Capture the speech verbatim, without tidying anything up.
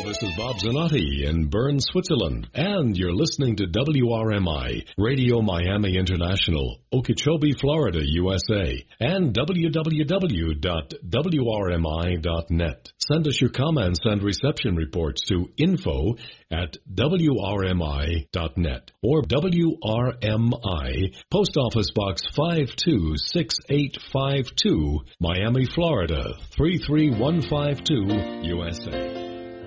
This is Bob Zanotti in Bern, Switzerland, and you're listening to W R M I, Radio Miami International, Okeechobee, Florida, U S A, and w w w dot w r m i dot net. Send us your comments and reception reports to info at w r m i dot net or W R M I, Post Office Box five two six eight five two, Miami, Florida, three three one five two, U S A.